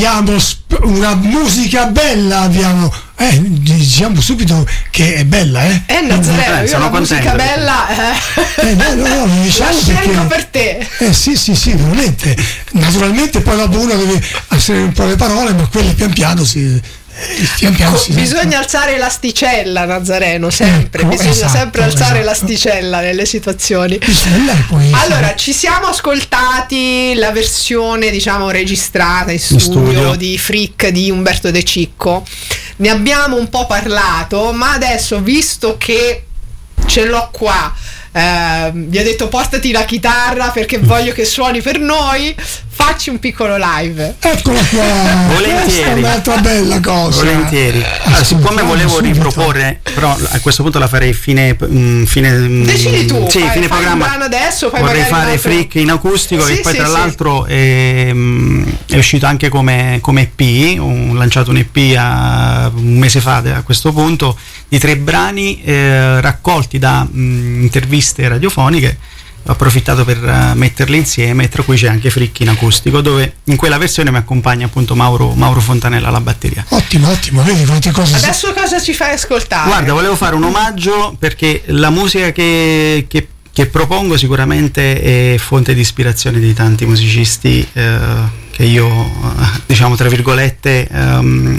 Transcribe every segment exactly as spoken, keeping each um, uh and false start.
abbiamo sp- una musica bella, abbiamo eh, diciamo subito che è bella, eh? Eh, Nazareno, eh, io la musica bella eh. Eh, no, no, no, lo diciamo la scelgo perché, per te. Eh sì, sì, sì, veramente. Naturalmente poi dopo uno deve essere un po' le parole, ma quelle pian piano si pian piano si bisogna alzare l'asticella, Nazareno, sempre, ecco, bisogna esatto, sempre alzare esatto. l'asticella nelle situazioni. Poi, allora, ci siamo ascoltati la versione, diciamo, registrata in studio, studio di Freak di Umberto De Cicco. Ne abbiamo un po' parlato, ma adesso, visto che ce l'ho qua, eh, vi ho detto portati la chitarra perché voglio che suoni per noi, facci un piccolo live. Eccola qua, volentieri. Questa è un'altra bella cosa. Volentieri. Allora, siccome volevo riproporre, però a questo punto la farei fine mh, fine decidi tu, sì, fai, fine fai programma. un brano adesso, poi vorrei magari fare un altro... Freak in acustico, sì, che poi sì, tra sì. l'altro è, è uscito anche come, come E P, ho lanciato un E P a, un mese fa a questo punto, di tre brani eh, raccolti da mh, interviste radiofoniche. Ho approfittato per uh, metterli insieme, tra cui c'è anche Freak in acustico, dove in quella versione mi accompagna appunto Mauro, Mauro Fontanella alla batteria. Ottimo, ottimo, vedi quante cose. Adesso cosa ci fai ascoltare? Guarda, volevo fare un omaggio perché la musica che, che, che propongo sicuramente è fonte di ispirazione di tanti musicisti eh, che io, diciamo tra virgolette, um,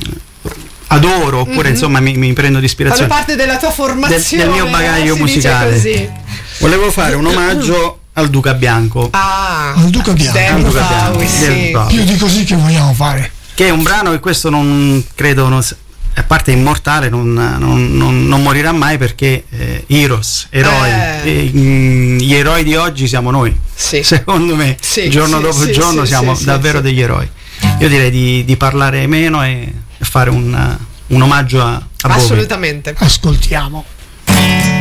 adoro, oppure mm-hmm. insomma mi, mi prendo di ispirazione. Fanno parte della tua formazione, del, del mio bagaglio si musicale. dice così. Volevo fare un omaggio al Duca Bianco. Ah, al Duca Bianco. David Duca Bianco. Bowie, sì. Più di così che vogliamo fare. Che è un brano che questo non credo, non, a parte immortale, non, non, non, non morirà mai, perché eh, Heroes, eroi, Eh. e, mh, gli eroi di oggi siamo noi. Sì. Secondo me, Sì, giorno sì, dopo sì, giorno sì, siamo sì, davvero sì. degli eroi. Io direi di, di parlare meno e fare un, un omaggio a, a Bowie. Assolutamente. Ascoltiamo.